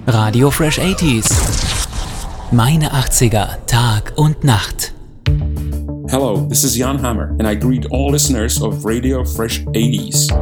Radio Fresh 80s. Meine 80er, Tag und Nacht. Hello, this is Jan Hammer, and I greet all listeners of Radio Fresh 80s.